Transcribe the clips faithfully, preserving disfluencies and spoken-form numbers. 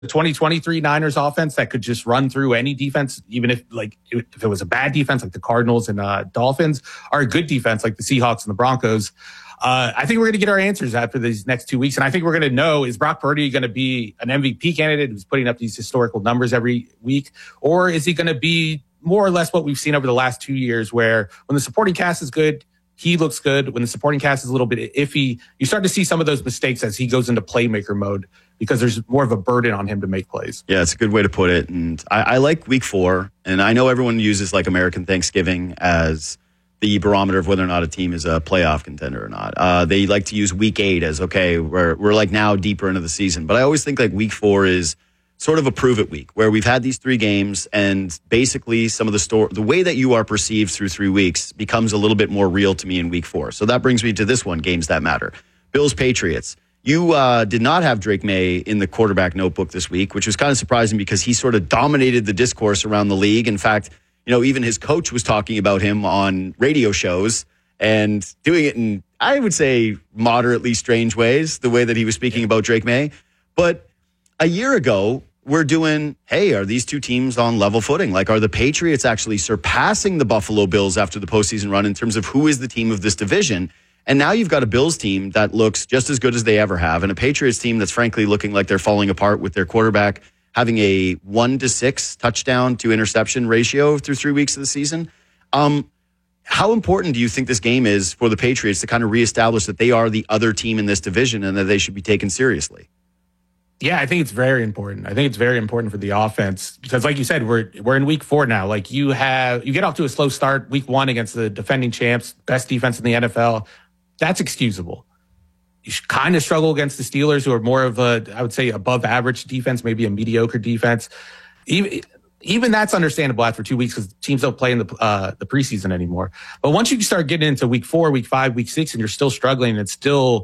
twenty twenty-three Niners offense that could just run through any defense, even if like if it was a bad defense like the Cardinals and uh, Dolphins, or a good defense like the Seahawks and the Broncos. Uh, I think we're going to get our answers after these next two weeks. And I think we're going to know, is Brock Purdy going to be an M V P candidate who's putting up these historical numbers every week? Or is he going to be more or less what we've seen over the last two years where when the supporting cast is good, he looks good. When the supporting cast is a little bit iffy, you start to see some of those mistakes as he goes into playmaker mode because there's more of a burden on him to make plays. Yeah, it's a good way to put it. And I, I like week four. And I know everyone uses like American Thanksgiving as the barometer of whether or not a team is a playoff contender or not. Uh, they like to use week eight as, okay, we're, we're like now deeper into the season. But I always think like week four is sort of a prove it week where we've had these three games and basically some of the store, the way that you are perceived through three weeks becomes a little bit more real to me in week four. So that brings me to this one, games that matter. Bills Patriots. You uh, did not have Drake May in the quarterback notebook this week, which was kind of surprising because he sort of dominated the discourse around the league. In fact, you know, even his coach was talking about him on radio shows and doing it in, I would say, moderately strange ways, the way that he was speaking about Drake May. But a year ago, we're doing, hey, are these two teams on level footing? Like, are the Patriots actually surpassing the Buffalo Bills after the postseason run in terms of who is the team of this division? And now you've got a Bills team that looks just as good as they ever have, and a Patriots team that's frankly looking like they're falling apart with their quarterback having a one to six touchdown to interception ratio through three weeks of the season. Um, how important do you think this game is for the Patriots to kind of reestablish that they are the other team in this division and that they should be taken seriously? Yeah, I think it's very important. I think it's very important for the offense because, like you said, we're we're in week four now. Like you have, you get off to a slow start week one against the defending champs, best defense in the N F L. That's excusable. You kind of struggle against the Steelers, who are more of a, I would say, above average defense, maybe a mediocre defense. Even even that's understandable after two weeks because teams don't play in the uh, the preseason anymore. But once you start getting into week four, week five, week six, and you're still struggling, it's still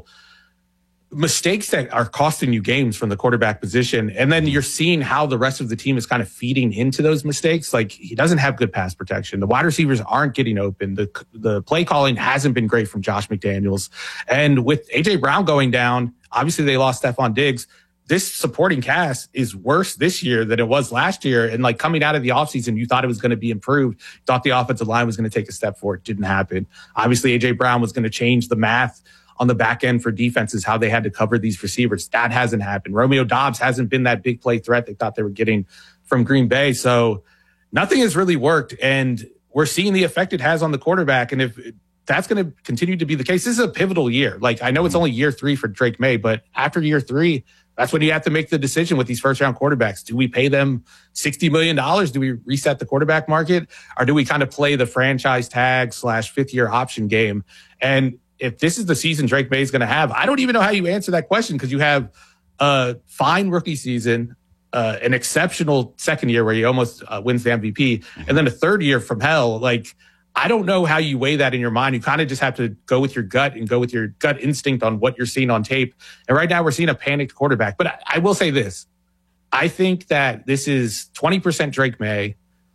mistakes that are costing you games from the quarterback position. And then you're seeing how the rest of the team is kind of feeding into those mistakes. Like he doesn't have good pass protection. The wide receivers aren't getting open. The, the play calling hasn't been great from Josh McDaniels. And with A J Brown going down, obviously they lost Stephon Diggs. This supporting cast is worse this year than it was last year. And like coming out of the offseason, you thought it was going to be improved. You thought the offensive line was going to take a step forward. It didn't happen. Obviously A J Brown was going to change the math on the back end for defenses, how they had to cover these receivers. That hasn't happened. Romeo Doubs hasn't been that big play threat they thought they were getting from Green Bay. So nothing has really worked. And we're seeing the effect it has on the quarterback. And if that's going to continue to be the case, this is a pivotal year. Like I know it's only year three for Drake May, but after year three, that's when you have to make the decision with these first round quarterbacks. Do we pay them sixty million dollars? Do we reset the quarterback market? Or do we kind of play the franchise tag slash fifth year option game? And if this is the season Drake May is going to have, I don't even know how you answer that question because you have a fine rookie season, uh, an exceptional second year where he almost uh, wins the M V P, and then a third year from hell. Like, I don't know how you weigh that in your mind. You kind of just have to go with your gut and go with your gut instinct on what you're seeing on tape. And right now we're seeing a panicked quarterback. But I, I will say this. I think that this is twenty percent Drake May,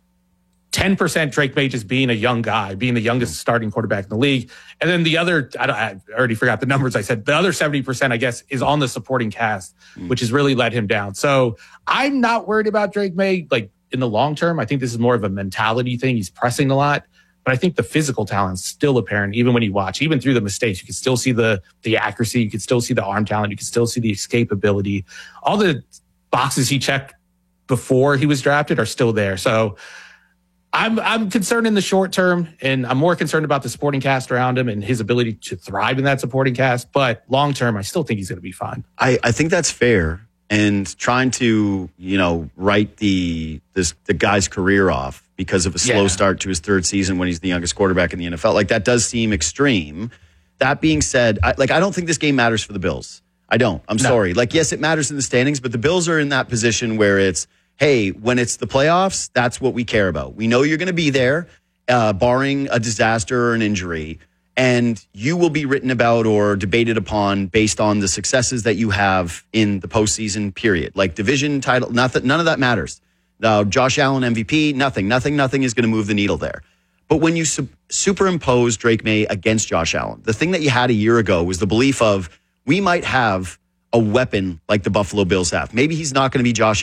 ten percent Drake May just being a young guy, being the youngest starting quarterback in the league. And then the other, I, don't, I already forgot the numbers I said, the other seventy percent, I guess, is on the supporting cast, mm. which has really let him down. So I'm not worried about Drake May, like in the long term. I think this is more of a mentality thing. He's pressing a lot, but I think the physical talent is still apparent. Even when you watch, even through the mistakes, you can still see the, the accuracy. You can still see the arm talent. You can still see the escapability. All the boxes he checked before he was drafted are still there. So I'm I'm concerned in the short term, and I'm more concerned about the supporting cast around him and his ability to thrive in that supporting cast. But long term, I still think he's going to be fine. I, I think that's fair. And trying to, you know, write the this the guy's career off because of a slow yeah. start to his third season when he's the youngest quarterback in the N F L, like that does seem extreme. That being said, I, like I don't think this game matters for the Bills. I don't. I'm no. sorry. Like, yes, it matters in the standings, but the Bills are in that position where it's, hey, when it's the playoffs, that's what we care about. We know you're going to be there, uh, barring a disaster or an injury, and you will be written about or debated upon based on the successes that you have in the postseason period. Like division title, nothing, none of that matters. Now, Josh Allen M V P, nothing, nothing, nothing is going to move the needle there. But when you su- superimpose Drake May against Josh Allen, the thing that you had a year ago was the belief of we might have a weapon like the Buffalo Bills have. Maybe he's not going to be Josh